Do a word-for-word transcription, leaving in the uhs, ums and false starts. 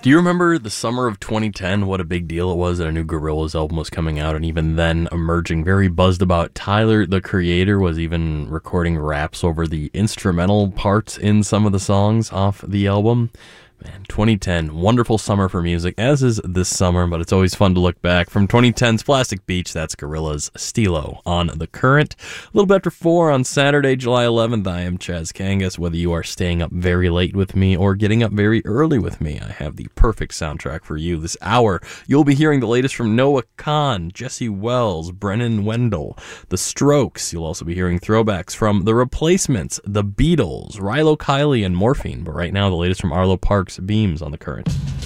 Do you remember the summer of twenty ten, what a big deal it was that a new Gorillaz album was coming out, and even then emerging, very buzzed about. Tyler, the Creator, was even recording raps over the instrumental parts in some of the songs off the album. Man, twenty ten, wonderful summer for music, as is this summer, but it's always fun to look back. From twenty ten's Plastic Beach, that's Gorillaz' Stilo on The Current. A little bit after four on Saturday, July eleventh, I am Chaz Kangas. Whether you are staying up very late with me or getting up very early with me, I have the perfect soundtrack for you. This hour, you'll be hearing the latest from Noah Kahan, Jesse Wells, Brennan Wendell, The Strokes. You'll also be hearing throwbacks from The Replacements, The Beatles, Rilo Kiley, and Morphine. But right now, the latest from Arlo Parks Beams on The Current.